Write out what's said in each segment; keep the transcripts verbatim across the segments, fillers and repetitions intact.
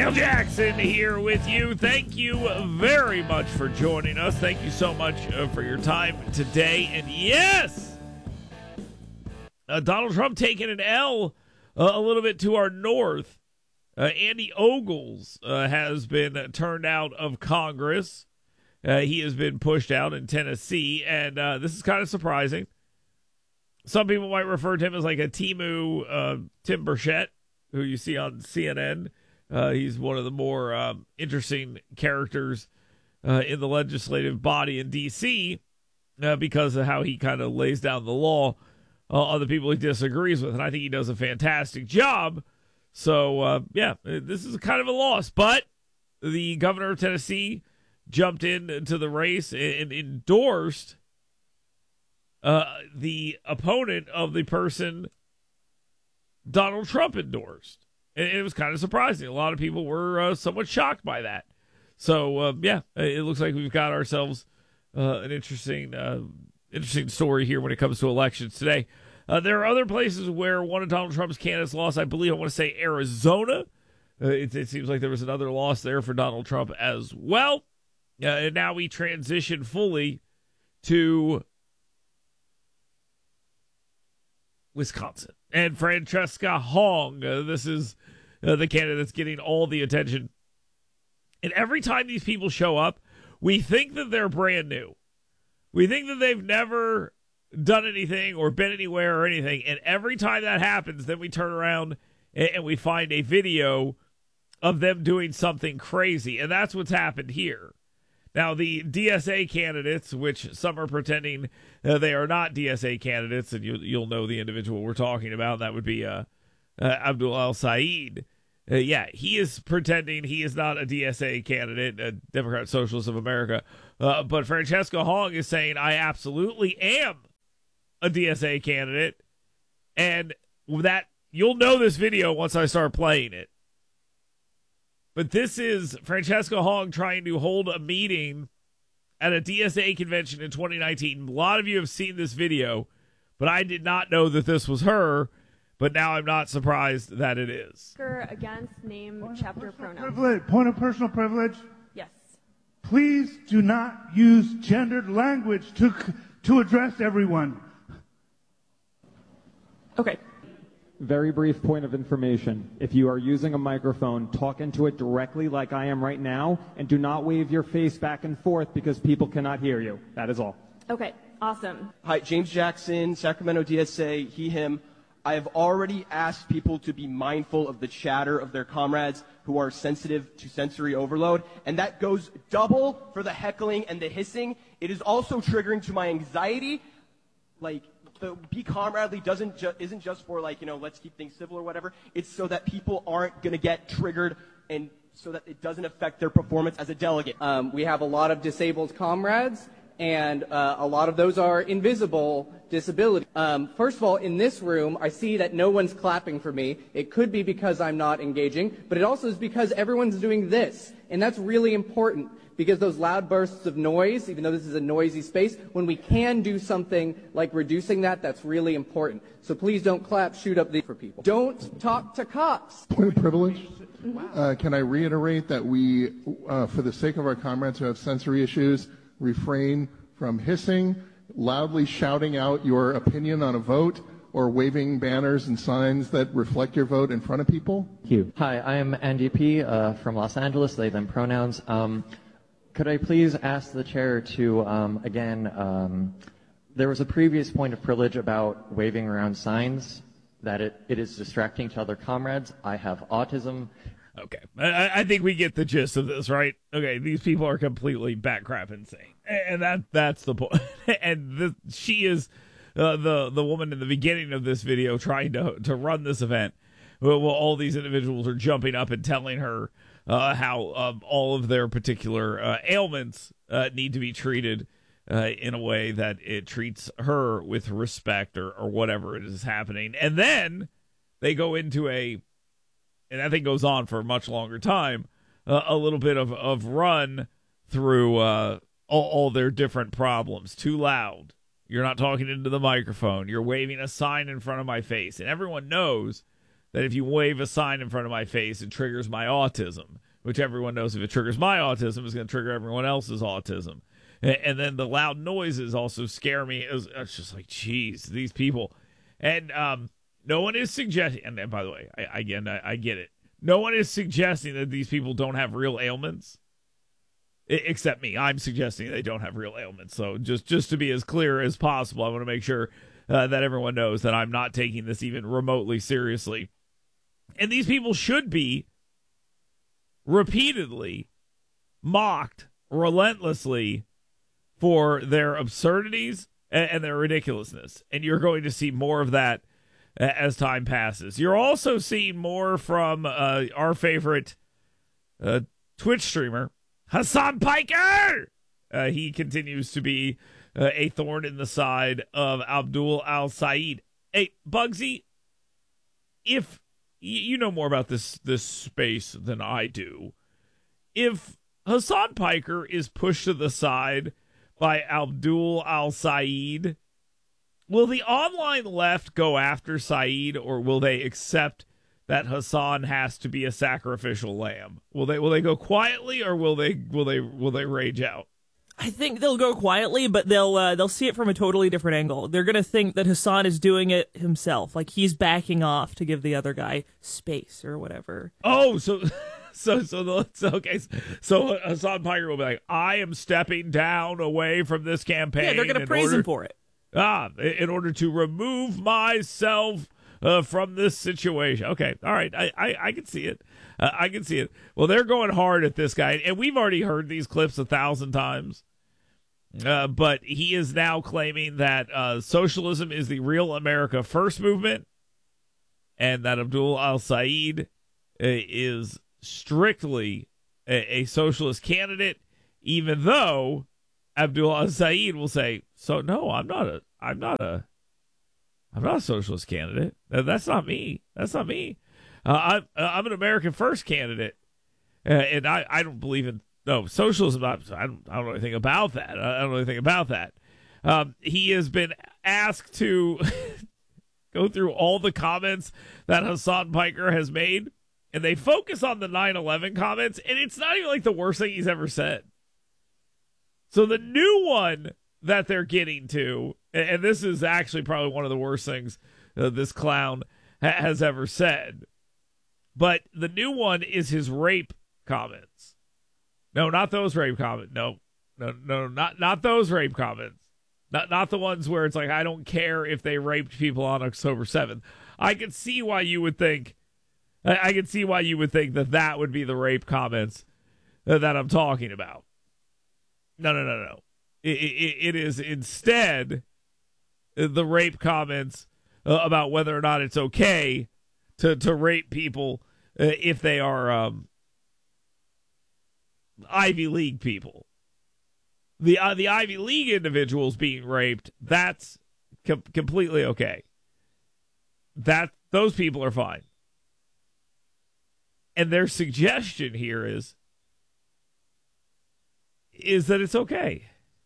Michael Jackson here with you. Thank you very much for joining us. Thank you so much uh, for your time today. And yes, uh, Donald Trump taking an L uh, a little bit to our north. Uh, Andy Ogles uh, has been turned out of Congress. Uh, he has been pushed out in Tennessee, and uh, this is kind of surprising. Some people might refer to him as like a Timu uh, Tim Burchett, who you see on C N N. Uh, he's one of the more um, interesting characters uh, in the legislative body in D C uh, because of how he kind of lays down the law uh, on the people he disagrees with. And I think he does a fantastic job. So, uh, yeah, this is kind of a loss. But the governor of Tennessee jumped into the race and endorsed uh, the opponent of the person Donald Trump endorsed. And it was kind of surprising. A lot of people were uh, somewhat shocked by that. So, uh, yeah, it looks like we've got ourselves uh, an interesting uh, interesting story here when it comes to elections today. Uh, there are other places where one of Donald Trump's candidates lost. I believe I want to say Arizona. Uh, it, it seems like there was another loss there for Donald Trump as well. Uh, and now we transition fully to Wisconsin. And Francesca Hong, uh, this is uh, the candidate that's getting all the attention. And every time these people show up, we think that they're brand new. We think that they've never done anything or been anywhere or anything. And every time that happens, then we turn around and, and we find a video of them doing something crazy. And that's what's happened here. Now, the D S A candidates, which some are pretending uh, they are not D S A candidates, and you, you'll know the individual we're talking about, that would be uh, uh, Abdul El-Sayed. Uh, yeah, he is pretending he is not a D S A candidate, a Democrat Socialist of America. Uh, but Francesca Hong is saying, I absolutely am a D S A candidate. And that you'll know this video once I start playing it. But this is Francesca Hong trying to hold a meeting at a D S A convention in twenty nineteen. A lot of you have seen this video, but I did not know that this was her. But now I'm not surprised that it is. Against name, point chapter, pronouns. Privilege. Point of personal privilege. Yes. Please do not use gendered language to to address everyone. Okay. Very brief point of information. If you are using a microphone, talk into it directly like I am right now, and do not wave your face back and forth because people cannot hear you. That is all. Okay, awesome. Hi, James Jackson, Sacramento D S A, he, him. I have already asked people to be mindful of the chatter of their comrades who are sensitive to sensory overload, and that goes double for the heckling and the hissing. It is also triggering to my anxiety. Like, the be comradely doesn't ju- isn't just for, like, you know, let's keep things civil or whatever. It's so that people aren't going to get triggered and so that it doesn't affect their performance as a delegate. Um, we have a lot of disabled comrades, and uh, a lot of those are invisible disability. Um, first of all, in this room, I see that no one's clapping for me. It could be because I'm not engaging, but it also is because everyone's doing this, and that's really important. Because those loud bursts of noise, even though this is a noisy space, when we can do something like reducing that, that's really important. So please don't clap, shoot up the for people. Don't talk to cops. Point of privilege. Uh, can I reiterate that we, uh, for the sake of our comrades who have sensory issues, refrain from hissing, loudly shouting out your opinion on a vote, or waving banners and signs that reflect your vote in front of people? Thank you. Hi, I'm Andy P. Uh, from Los Angeles, they, them pronouns. Um, Could I please ask the chair to, um, again, um, there was a previous point of privilege about waving around signs, that it, it is distracting to other comrades. I have autism. Okay. I, I think we get the gist of this, right? Okay, these people are completely bat-crap insane. And that that's the point. And this, she is uh, the, the woman in the beginning of this video trying to, to run this event. Well, well, all these individuals are jumping up and telling her Uh, how um, all of their particular uh, ailments uh, need to be treated uh, in a way that it treats her with respect or, or whatever it is happening. And then they go into a, and that thing goes on for a much longer time, uh, a little bit of, of run through uh, all, all their different problems. Too loud. You're not talking into the microphone. You're waving a sign in front of my face. And everyone knows that if you wave a sign in front of my face, it triggers my autism, which everyone knows if it triggers my autism, it's going to trigger everyone else's autism. And, and then the loud noises also scare me. It was, it's just like, geez, these people. And um, no one is suggesting, and, and by the way, I, again, I, I get it. No one is suggesting that these people don't have real ailments, I, except me. I'm suggesting they don't have real ailments. So just, just to be as clear as possible, I want to make sure uh, that everyone knows that I'm not taking this even remotely seriously. And these people should be repeatedly mocked relentlessly for their absurdities and, and their ridiculousness. And you're going to see more of that as time passes. You're also seeing more from uh, our favorite uh, Twitch streamer, Hassan Piker. Uh, he continues to be uh, a thorn in the side of Abdul Al-Said. Hey, Bugsy, if you know more about this this space than I do, if Hassan Piker is pushed to the side by Abdul Al-Said, will the online left go after Saeed, or will they accept that Hassan has to be a sacrificial lamb? Will they will they go quietly, or will they will they will they rage out? I think they'll go quietly, but they'll uh, they'll see it from a totally different angle. They're going to think that Hassan is doing it himself, like he's backing off to give the other guy space or whatever. Oh, so so so, the, so okay, so Hassan Piker will be like, I am stepping down away from this campaign. Yeah, they're going to praise order, him for it. Ah, in order to remove myself uh, from this situation. Okay, all right, I I, I can see it. Uh, I can see it. Well, they're going hard at this guy, and we've already heard these clips a thousand times. Uh, but he is now claiming that uh, socialism is the real America First movement, and that Abdul Al-Said uh, is strictly a, a socialist candidate, even though Abdul Al-Said will say, "So no, I'm not a, I'm not a, I'm not a socialist candidate. That's not me. That's not me. Uh, I'm, I'm an American First candidate, uh, and I, I don't believe in." No, socialism, I don't, I don't know anything about that. I don't know anything about that. Um, he has been asked to go through all the comments that Hassan Piker has made, and they focus on the nine eleven comments, and it's not even like the worst thing he's ever said. So the new one that they're getting to, and this is actually probably one of the worst things uh, this clown ha- has ever said, but the new one is his rape comments. No, not those rape comments. No, no, no, not not those rape comments. Not not the ones where it's like, I don't care if they raped people on October seventh. I can see why you would think, I, I can see why you would think that that would be the rape comments that, that I'm talking about. No, no, no, no. It, it, it is instead the rape comments uh, about whether or not it's okay to, to rape people uh, if they are um, Ivy League people. The uh, the Ivy League individuals being raped, that's com- completely okay. That those people are fine. And their suggestion here is is that it's okay.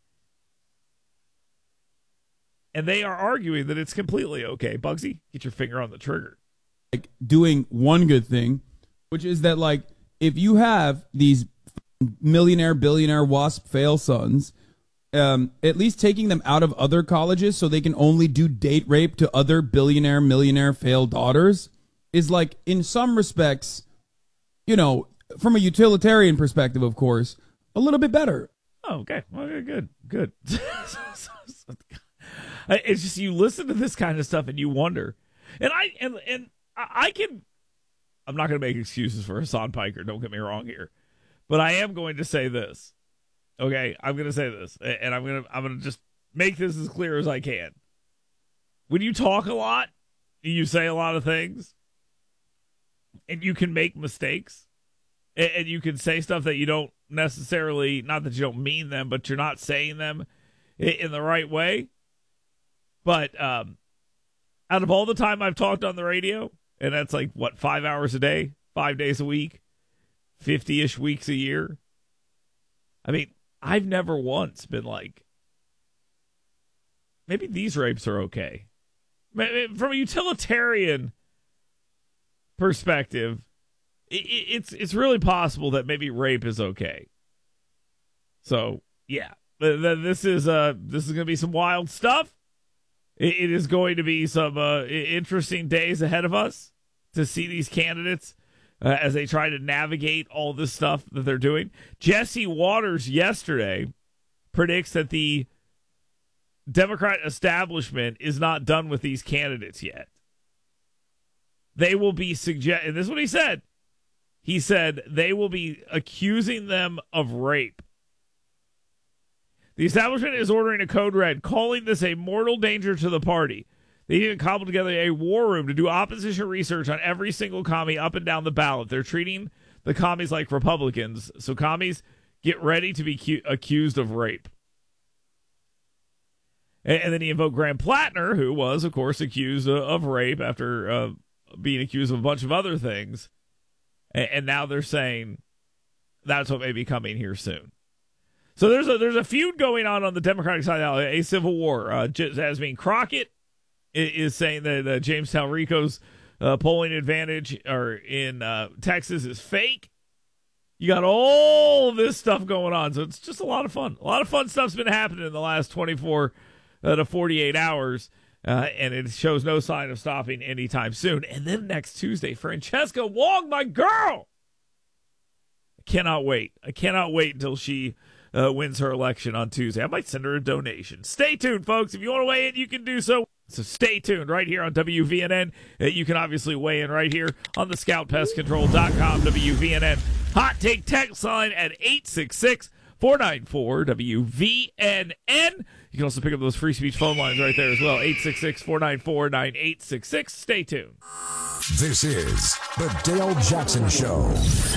And they are arguing that it's completely okay. Bugsy, get your finger on the trigger. Like doing one good thing, which is that, like, if you have these millionaire, billionaire, WASP fail sons, um, at least taking them out of other colleges so they can only do date rape to other billionaire, millionaire failed daughters is, like, in some respects, you know, from a utilitarian perspective, of course, a little bit better. Oh, okay. Well, good, good. It's just, you listen to this kind of stuff and you wonder. And I and and I can, I'm not going to make excuses for Hassan Piker, don't get me wrong here. But I am going to say this, okay? I'm going to say this, and I'm going to I'm going to just make this as clear as I can. When you talk a lot, you say a lot of things, and you can make mistakes, and, and you can say stuff that you don't necessarily, not that you don't mean them, but you're not saying them in, in the right way. But um, out of all the time I've talked on the radio, and that's like, what, five hours a day, five days a week, fifty-ish weeks a year. I mean, I've never once been like, maybe these rapes are okay. From a utilitarian perspective, it, it's it's really possible that maybe rape is okay. So yeah, this is uh this is going to be some wild stuff. It, it is going to be some uh, interesting days ahead of us to see these candidates uh, as they try to navigate all this stuff that they're doing. Jesse Waters yesterday predicts that the Democrat establishment is not done with these candidates yet. They will be suggest, and this is what he said. He said they will be accusing them of rape. The establishment is ordering a code red, calling this a mortal danger to the party. They even cobbled together a war room to do opposition research on every single commie up and down the ballot. They're treating the commies like Republicans, so commies get ready to be cu- accused of rape. And, and then he invoked Graham Plattner, who was, of course, accused uh, of rape after uh, being accused of a bunch of other things. And, and now they're saying that's what may be coming here soon. So there's a there's a feud going on on the Democratic side now, a civil war. Uh, Jasmine Crockett is saying that uh, James Talrico's uh, polling advantage or in uh, Texas is fake. You got all this stuff going on, so it's just a lot of fun. A lot of fun stuff's been happening in the last twenty-four uh, to forty-eight hours, uh, and it shows no sign of stopping anytime soon. And then next Tuesday, Francesca Wong, my girl! I cannot wait. I cannot wait until she uh, wins her election on Tuesday. I might send her a donation. Stay tuned, folks. If you want to weigh in, you can do so. So stay tuned right here on W V N N. Uh, you can obviously weigh in right here on the scout pest control dot com W V N N hot take text line at eight six six, four nine four, W V N N. You can also pick up those free speech phone lines right there as well, eight six six, four nine four, nine eight six six. Stay tuned. This is the Dale Jackson Show.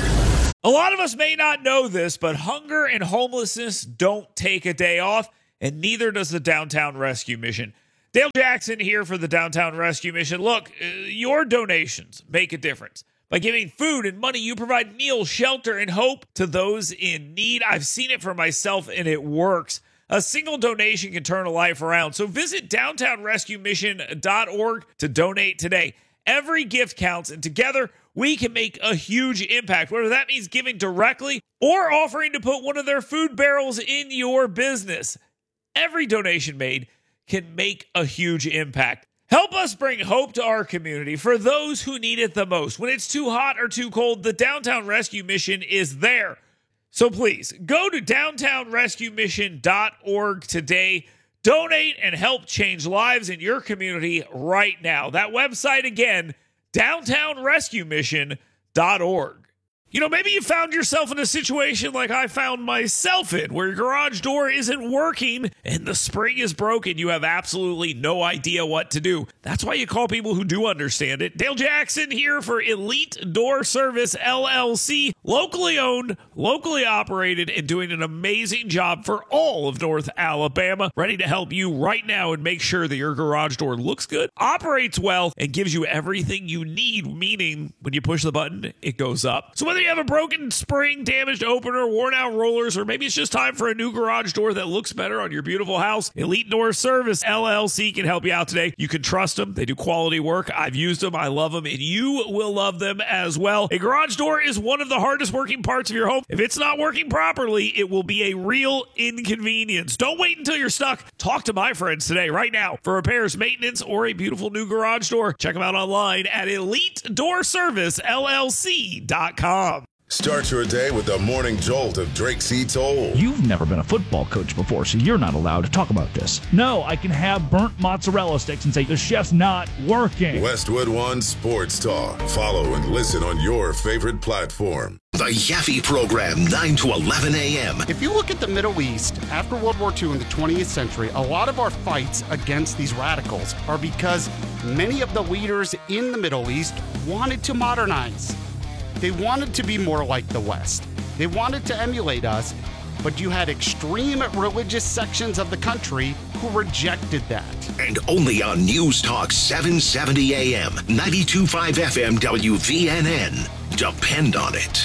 A lot of us may not know this, but hunger and homelessness don't take a day off, and neither does the Downtown Rescue Mission. Dale Jackson here for the Downtown Rescue Mission. Look, uh, your donations make a difference. By giving food and money, you provide meals, shelter, and hope to those in need. I've seen it for myself, and it works. A single donation can turn a life around. So visit downtown rescue mission dot org to donate today. Every gift counts, and together we can make a huge impact, whether that means giving directly or offering to put one of their food barrels in your business. Every donation made can make a huge impact. Help us bring hope to our community for those who need it the most. When it's too hot or too cold, the Downtown Rescue Mission is there. So please, go to downtown rescue mission dot org today. Donate and help change lives in your community right now. That website again, downtown rescue mission dot org. You know, maybe you found yourself in a situation like I found myself in, where your garage door isn't working and the spring is broken. You have absolutely no idea what to do. That's why you call people who do understand it. Dale Jackson here for Elite Door Service, L L C. Locally owned, locally operated, and doing an amazing job for all of North Alabama. Ready to help you right now and make sure that your garage door looks good, operates well, and gives you everything you need, meaning when you push the button, it goes up. So whether you have a broken spring, damaged opener, worn out rollers, or maybe it's just time for a new garage door that looks better on your beautiful house, Elite Door Service, L L C can help you out today. You can trust them. They do quality work. I've used them. I love them, and you will love them as well. A garage door is one of the hardest working parts of your home. If it's not working properly, it will be a real inconvenience. Don't wait until you're stuck. Talk to my friends today, right now, for repairs, maintenance, or a beautiful new garage door. Check them out online at elite door service L L C dot com. Start your day with the morning jolt of Drake C. Toll. You've never been a football coach before, so you're not allowed to talk about this. No, I can have burnt mozzarella sticks and say the chef's not working. Westwood One Sports Talk. Follow and listen on your favorite platform. The Yaffe Program, nine to eleven a.m. If you look at the Middle East, after World War Two in the twentieth century, a lot of our fights against these radicals are because many of the leaders in the Middle East wanted to modernize. They wanted to be more like the West. They wanted to emulate us, but you had extreme religious sections of the country who rejected that. And only on News Talk seven seventy a.m., ninety-two point five F M W V N N. Depend on it.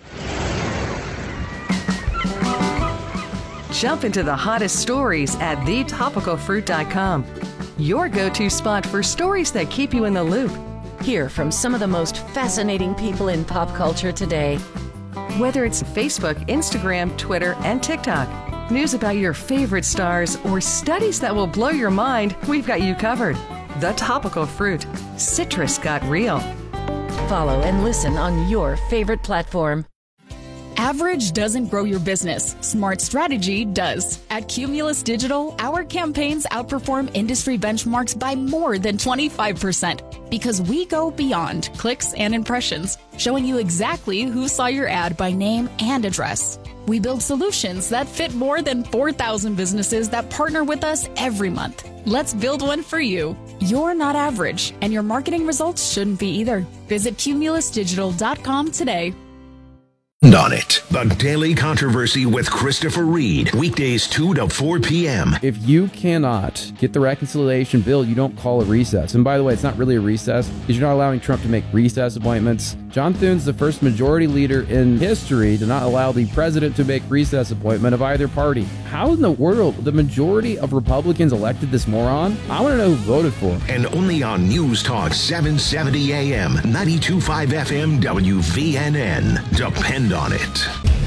Jump into the hottest stories at the topical fruit dot com. Your go-to spot for stories that keep you in the loop. Hear from some of the most fascinating people in pop culture today. Whether it's Facebook, Instagram, Twitter, and TikTok, news about your favorite stars, or studies that will blow your mind, we've got you covered. The Topical Fruit. Citrus got real. Follow and listen on your favorite platform. Average doesn't grow your business. Smart strategy does. At Cumulus Digital, our campaigns outperform industry benchmarks by more than twenty-five percent because we go beyond clicks and impressions, showing you exactly who saw your ad by name and address. We build solutions that fit more than four thousand businesses that partner with us every month. Let's build one for you. You're not average, and your marketing results shouldn't be either. Visit cumulus digital dot com today. On it, the Daily Controversy with Christopher Reed, weekdays two to four p.m. If you cannot get the reconciliation bill, you don't call a recess. And by the way, it's not really a recess because you're not allowing Trump to make recess appointments. John Thune's the first majority leader in history to not allow the president to make recess appointment of either party. How in the world the majority of Republicans elected this moron? I want to know who voted for him. And only on News Talk seven seventy A M, ninety-two point five F M W V N N. Depend on it.